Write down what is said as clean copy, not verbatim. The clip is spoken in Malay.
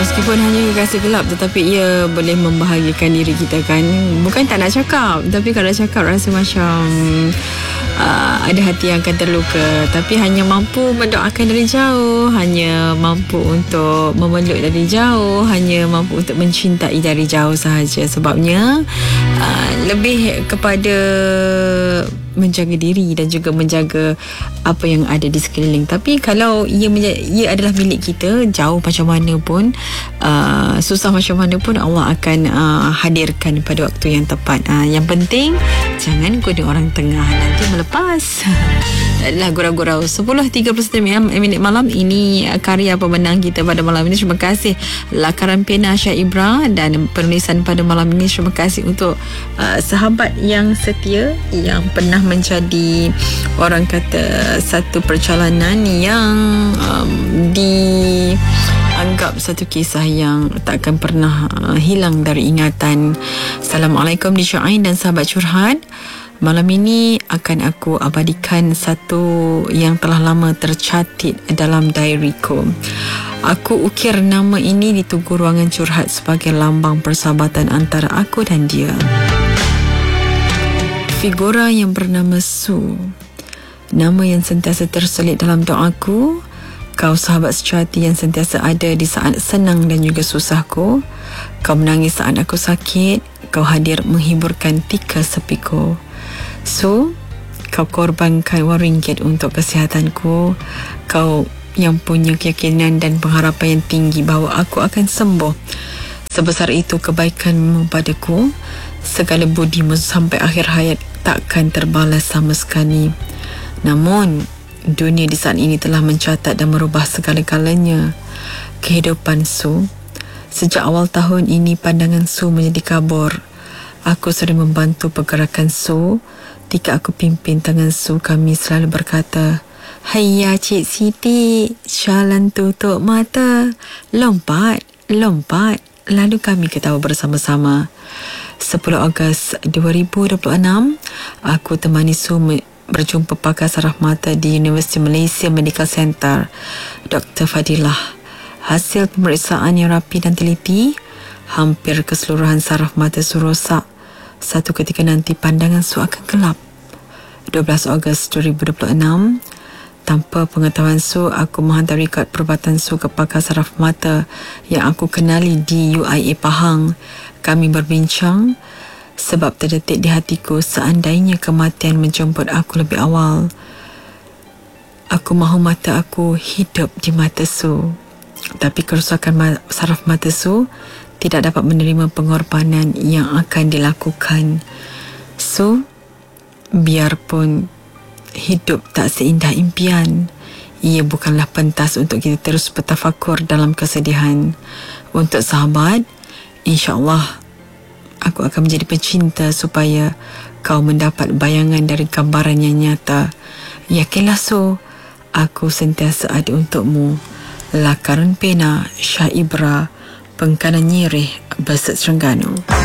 Meskipun hanya kekasih gelap, tetapi ia boleh membahagiakan diri kita kan. Bukan tak nak cakap, tapi kalau cakap rasa macam ada hati yang akan terluka. Tapi hanya mampu mendoakan dari jauh, hanya mampu untuk memeluk dari jauh, hanya mampu untuk mencintai dari jauh sahaja. Sebabnya lebih kepada menjaga diri dan juga menjaga apa yang ada di sekeliling. Tapi kalau ia adalah milik kita, jauh macam mana pun, susah macam mana pun, Allah akan hadirkan pada waktu yang tepat. Yang penting jangan guna orang tengah, nanti melepas. Tak adalah gurau-gurau. 10.39 minit malam. Ini karya pemenang kita pada malam ini. Terima kasih Lakaran Pena Syah Ibra, dan penulisan pada malam ini terima kasih untuk sahabat yang setia, yang pernah menjadi, orang kata, satu perjalanan yang dianggap satu kisah yang takkan pernah hilang dari ingatan. Assalamualaikum DJ Ain dan sahabat curhat. Malam ini akan aku abadikan satu yang telah lama tercatat dalam diariku. Aku ukir nama ini di tugu ruangan curhat sebagai lambang persahabatan antara aku dan dia. Figura yang bernama Su, nama yang sentiasa terselit dalam doaku. Kau sahabat sejati yang sentiasa ada di saat senang dan juga susahku. Kau menangis saat aku sakit. Kau hadir menghiburkan tika sepiku. So, kau korbankan RM1 untuk kesihatanku. Kau yang punya keyakinan dan pengharapan yang tinggi bahawa aku akan sembuh. Sebesar itu kebaikanmu padaku. Segala budimu sampai akhir hayat takkan terbalas sama sekali. Namun, dunia di saat ini telah mencatat dan merubah segala-galanya. Kehidupan Su. Sejak awal tahun ini, pandangan Su menjadi kabur. Aku sering membantu pergerakan Su. Ketika aku pimpin tangan Su, kami selalu berkata, "Hayya Cik Siti, jalan tutup mata, lompat, lompat." Lalu kami ketawa bersama-sama. 10 Ogos 2026, aku temani Su berjumpa pakar saraf mata di Universiti Malaysia Medical Center, Dr. Fadilah. Hasil pemeriksaan yang rapi dan teliti, hampir keseluruhan saraf mata Su rosak. Satu ketika nanti pandangan Su akan gelap. 12 Ogos 2026, tanpa pengetahuan Su, aku menghantar rekod perubatan Su ke pakar saraf mata yang aku kenali di UIA Pahang. Kami berbincang sebab terdetik di hatiku, seandainya kematian menjemput aku lebih awal, aku mahu mata aku hidup di mata Su. Tapi kerusakan saraf mata Su tidak dapat menerima pengorbanan yang akan dilakukan. So, biarpun hidup tak seindah impian, ia bukanlah pentas untuk kita terus bertafakur dalam kesedihan. Untuk sahabat, insya-Allah aku akan menjadi pencinta supaya kau mendapat bayangan dari gambaran yang nyata. Yakinlah So, aku sentiasa ada untukmu. Lakaran Pena Syah Ibra, Pengkanan Nyirih, Besut Terengganu.